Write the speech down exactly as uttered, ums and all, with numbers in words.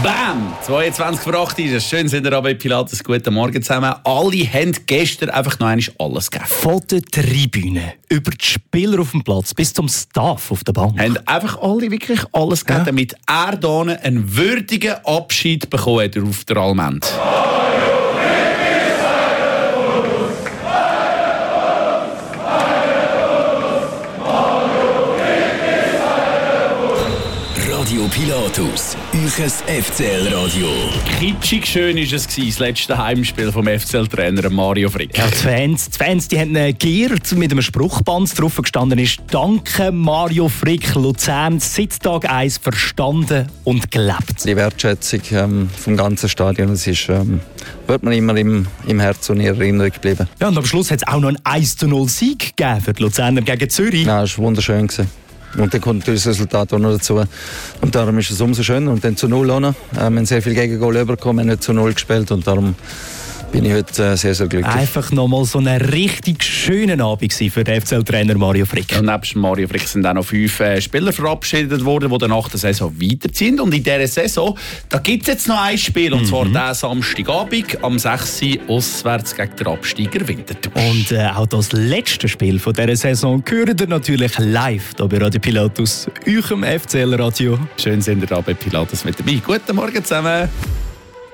Bam! zweiundzwanzig vor acht ist es. Schön, sind ihr bei Pilatus. Guten Morgen zusammen. Alle haben gestern einfach noch einmal alles gegeben. Von der Tribüne über die Spieler auf dem Platz bis zum Staff auf der Bank. Haben einfach alle wirklich alles gegeben, ja, damit er hier einen würdigen Abschied bekommen hat auf der Allmend. Radio Pilatus, euches F C L-Radio. Kitschig schön war es, das letzte Heimspiel vom F C L-Trainer Mario Frick. Ja, die Fans, die Fans die haben einen geehrt mit einem Spruchband drauf gestanden ist: «Danke Mario Frick, Luzern, seit Tag eins verstanden und gelebt.» Die Wertschätzung ähm, vom ganzen Stadion, das ist, ähm, wird man immer im, im Herzen und in Erinnerung bleiben. Ja, und am Schluss hat es auch noch einen eins zu null Sieg gegeben für die Luzerner gegen Zürich. Ja, das war wunderschön. Und dann kommt natürlich das Resultat auch noch dazu. Und darum ist es umso schöner. Und dann zu null auch noch. Wir haben sehr viel Gegengol bekommen, haben nicht zu null gespielt. Und darum bin ich heute sehr, sehr glücklich. Einfach nochmal so einen richtig schönen Abend für den F C L-Trainer Mario Frick. Und neben Mario Frick sind auch noch fünf äh, Spieler verabschiedet worden, die nach der Saison weiterziehen. Und in dieser Saison gibt es jetzt noch ein Spiel, und mhm. zwar diesen Samstagabend am sechs Uhr auswärts gegen den Absteiger Winterthur. Und äh, auch das letzte Spiel von dieser Saison hören ihr natürlich live hier bei Radio Pilatus, eurem F C L-Radio. Schön sind ihr da bei Pilatus mit dabei. Guten Morgen zusammen.